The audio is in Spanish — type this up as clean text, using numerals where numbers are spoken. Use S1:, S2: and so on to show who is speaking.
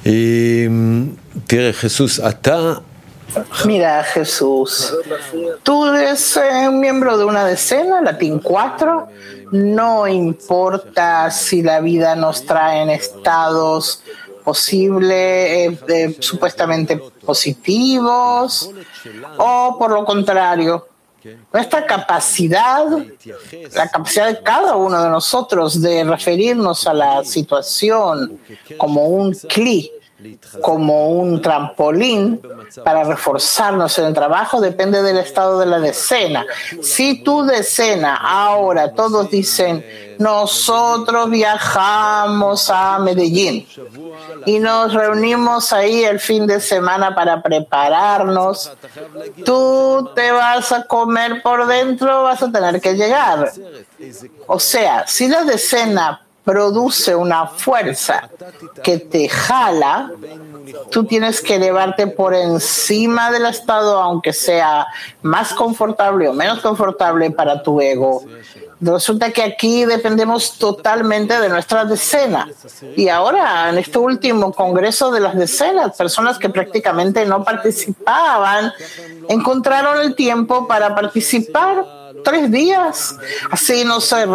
S1: תראה, Jesús,
S2: Mira, Jesús, tú eres un miembro de una decena, latín 4. No importa si la vida nos trae en estados posibles, supuestamente positivos, o por lo contrario, nuestra capacidad, la capacidad de cada uno de nosotros de referirnos a la situación como un cli, como un trampolín para reforzarnos en el trabajo, depende del estado de la decena. Si tu decena, ahora todos dicen, nosotros viajamos a Medellín y nos reunimos ahí el fin de semana para prepararnos, tú te vas a comer por dentro, vas a tener que llegar. O sea, si la decena produce una fuerza que te jala, tú tienes que elevarte por encima del estado, aunque sea más confortable o menos confortable para tu ego. Resulta que aquí dependemos totalmente de nuestra decena. Y ahora, en este último congreso de las decenas, personas que prácticamente no participaban, encontraron el tiempo para participar 3 días. Así no se